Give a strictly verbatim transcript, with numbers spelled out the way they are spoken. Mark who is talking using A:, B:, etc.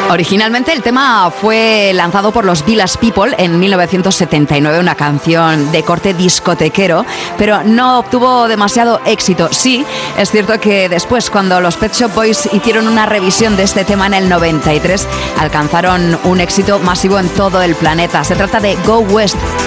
A: Originalmente el tema fue lanzado por los Village People en mil novecientos setenta y nueve, una canción de corte discotequero, pero no obtuvo demasiado éxito. Sí, es cierto que después, cuando los Pet Shop Boys hicieron una revisión de este tema en el noventa y tres, alcanzaron un éxito masivo en todo el planeta. Se trata de Go West.